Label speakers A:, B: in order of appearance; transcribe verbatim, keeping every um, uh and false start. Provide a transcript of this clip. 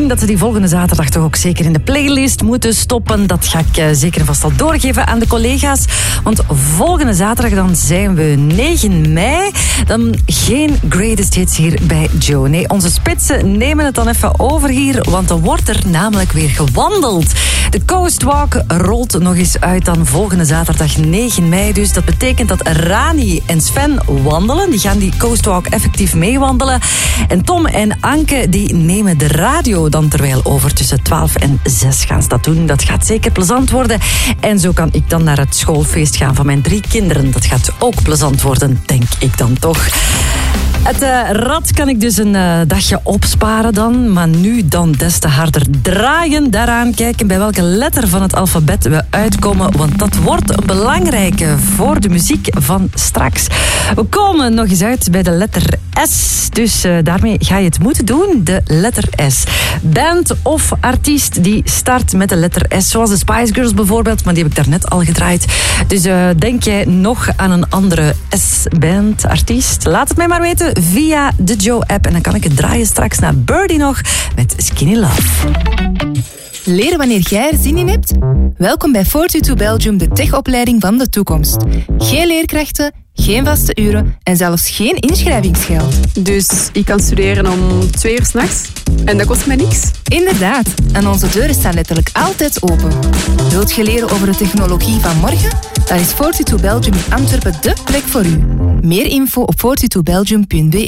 A: dat ze die volgende zaterdag toch ook zeker in de playlist moeten stoppen. Dat ga ik uh, zeker en vast al doorgeven aan de collega's. Want volgende zaterdag dan zijn we negen mei. Dan geen greatest hits hier bij Joe. Nee, onze spitsen nemen het dan even over hier, want dan wordt er namelijk weer gewandeld. De Coast Walk rolt nog eens uit dan volgende zaterdag negen mei. Dus dat betekent dat Rani en Sven wandelen. Die gaan die Coast Walk effectief meewandelen. En Tom en Anke die nemen de radio dan terwijl over. Tussen twaalf en zes gaan ze dat doen. Dat gaat zeker plezant worden. En zo kan ik dan naar het schoolfeest gaan van mijn drie kinderen. Dat gaat ook plezant worden, denk ik dan toch. Het uh, rad kan ik dus een uh, dagje opsparen dan, maar nu dan des te harder draaien. Daaraan kijken bij welke letter van het alfabet we uitkomen, want dat wordt een belangrijke voor de muziek van straks. We komen nog eens uit bij de letter S, dus uh, daarmee ga je het moeten doen, de letter S. Band of artiest die start met de letter S, zoals de Spice Girls bijvoorbeeld, maar die heb ik daarnet al gedraaid. Dus uh, denk jij nog aan een andere S-band, artiest? Laat het mij maar weten via de Joe-app. En dan kan ik het draaien straks naar Birdie nog met Skinny Love.
B: Leren wanneer jij er zin in hebt? Welkom bij Fortitude Belgium, de techopleiding van de toekomst. Geen leerkrachten, geen vaste uren en zelfs geen inschrijvingsgeld.
C: Dus ik kan studeren om twee uur 's nachts en dat kost mij niks?
B: Inderdaad, en onze deuren staan letterlijk altijd open. Wilt je leren over de technologie van morgen? Dan is Fortitude Belgium in Antwerpen dé plek voor u. Meer info op fortitude belgium punt be.